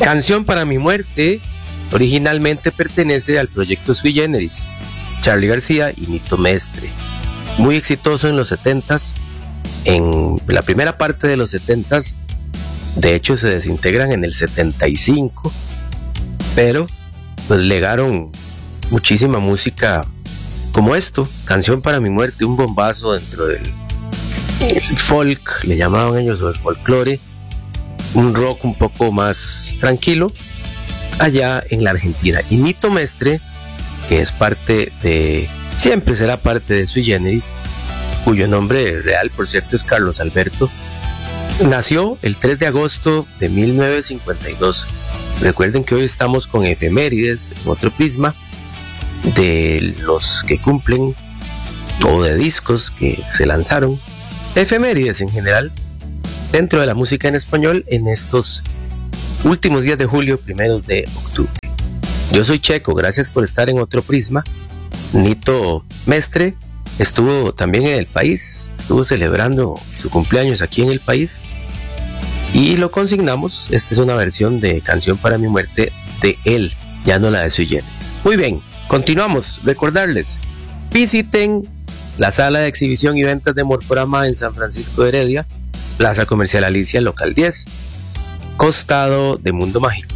Canción para mi muerte originalmente pertenece al proyecto Sui Generis, Charly García y Nito Mestre. Muy exitoso en los 70s, en la primera parte de los 70s, de hecho se desintegran en el 75, pero pues legaron muchísima música como esto, Canción para mi muerte, un bombazo dentro del folk, le llamaban ellos, o el folclore, un rock un poco más tranquilo allá en la Argentina. Y Nito Mestre, que es parte de, siempre será parte de Sui Generis, cuyo nombre real por cierto es Carlos Alberto, nació el 3 de agosto de 1952. Recuerden que hoy estamos con efemérides en otro prisma de los que cumplen o de discos que se lanzaron, efemérides en general dentro de la música en español en estos últimos días de julio, primeros de octubre. Yo soy Checo, gracias por estar en otro prisma. Nito Mestre estuvo también en el país, estuvo celebrando su cumpleaños aquí en el país y lo consignamos. Esta es una versión de Canción para mi muerte de él, ya no la de Sui Generis. Muy bien, continuamos. Recordarles, visiten la sala de exhibición y ventas de Morforama en San Francisco de Heredia, Plaza Comercial Alicia, local 10, costado de Mundo Mágico,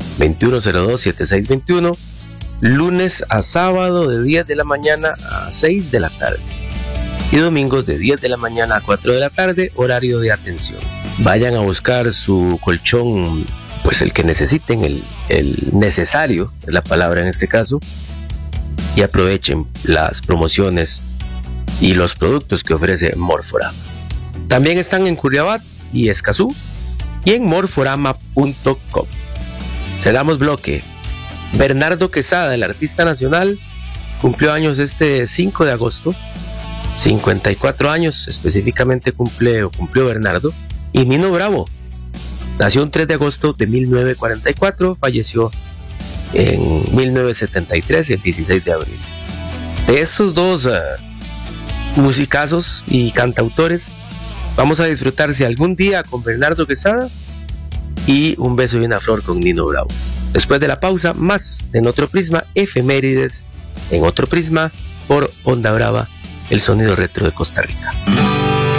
2102-7621, lunes a sábado de 10 de la mañana a 6 de la tarde y domingos de 10 de la mañana a 4 de la tarde, horario de atención. Vayan a buscar su colchón, pues el que necesiten, el necesario es la palabra en este caso, y aprovechen las promociones y los productos que ofrece Morforama. También están en Curriabat y Escazú y en morforama.com. Cerramos bloque. Bernardo Quesada, el artista nacional, cumplió años este 5 de agosto, 54 años específicamente cumplió Bernardo. Y Nino Bravo nació un 3 de agosto de 1944, falleció en 1973, el 16 de abril. De estos dos musicazos y cantautores, vamos a disfrutar Si algún día con Bernardo Quesada y Un beso y una flor con Nino Bravo. Después de la pausa, más en Otro Prisma, efemérides en Otro Prisma por Onda Brava, el sonido retro de Costa Rica.